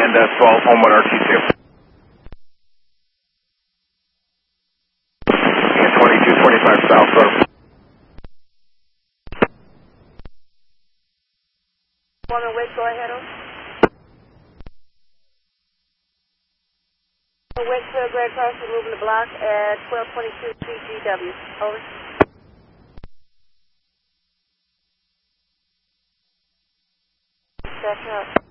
behind 12, home on RT2. And 2225 south road. 1 and wait, go ahead, over. Wait for a Greg Carson moving the block at 1222 CGW. Over. Back up.